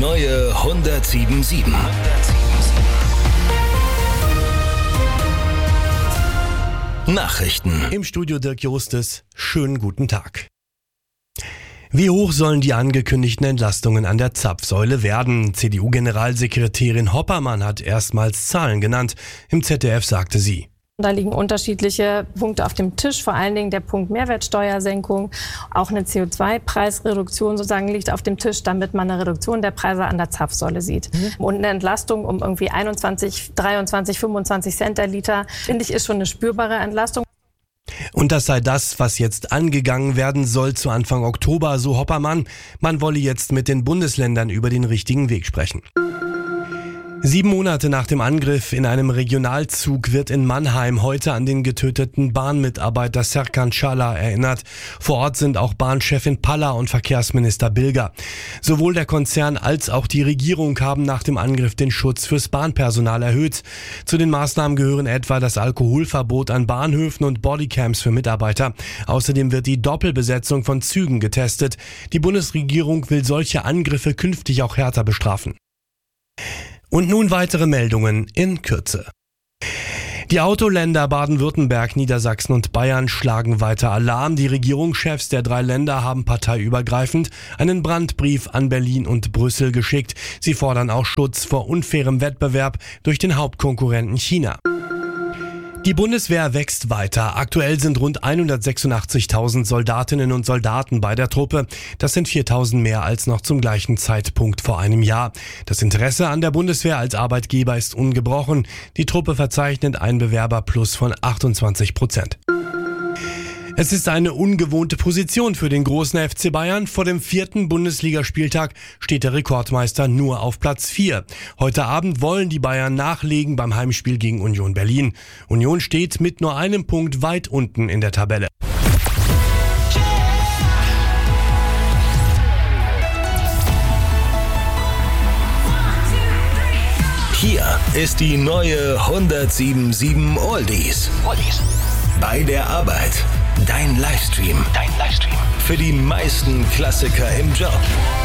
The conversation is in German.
neue 107.7. Nachrichten. Im Studio Dirk Jostes. Schönen guten Tag. Wie hoch sollen die angekündigten Entlastungen an der Zapfsäule werden? CDU-Generalsekretärin Hoppermann hat erstmals Zahlen genannt. Im ZDF sagte sie: Da liegen unterschiedliche Punkte auf dem Tisch, vor allen Dingen der Punkt Mehrwertsteuersenkung. Auch eine CO2-Preisreduktion sozusagen liegt auf dem Tisch, damit man eine Reduktion der Preise an der Zapfsäule sieht. Und eine Entlastung um irgendwie 21, 23, 25 Cent der Liter, finde ich, ist schon eine spürbare Entlastung. Und das sei das, was jetzt angegangen werden soll zu Anfang Oktober, so Hoppermann. Man wolle jetzt mit den Bundesländern über den richtigen Weg sprechen. 7 Monate nach dem Angriff in einem Regionalzug wird in Mannheim heute an den getöteten Bahnmitarbeiter Serkan Çağlar erinnert. Vor Ort sind auch Bahnchefin Palla und Verkehrsminister Bilger. Sowohl der Konzern als auch die Regierung haben nach dem Angriff den Schutz fürs Bahnpersonal erhöht. Zu den Maßnahmen gehören etwa das Alkoholverbot an Bahnhöfen und Bodycams für Mitarbeiter. Außerdem wird die Doppelbesetzung von Zügen getestet. Die Bundesregierung will solche Angriffe künftig auch härter bestrafen. Und nun weitere Meldungen in Kürze. Die Autoländer Baden-Württemberg, Niedersachsen und Bayern schlagen weiter Alarm. Die Regierungschefs der 3 Länder haben parteiübergreifend einen Brandbrief an Berlin und Brüssel geschickt. Sie fordern auch Schutz vor unfairem Wettbewerb durch den Hauptkonkurrenten China. Die Bundeswehr wächst weiter. Aktuell sind rund 186.000 Soldatinnen und Soldaten bei der Truppe. Das sind 4.000 mehr als noch zum gleichen Zeitpunkt vor einem Jahr. Das Interesse an der Bundeswehr als Arbeitgeber ist ungebrochen. Die Truppe verzeichnet einen Bewerberplus von 28%. Es ist eine ungewohnte Position für den großen FC Bayern. Vor dem 4. Bundesligaspieltag steht der Rekordmeister nur auf Platz 4. Heute Abend wollen die Bayern nachlegen beim Heimspiel gegen Union Berlin. Union steht mit nur einem Punkt weit unten in der Tabelle. Hier ist die neue 107.7 Oldies. Bei der Arbeit. Dein Livestream. Für die meisten Klassiker im Job.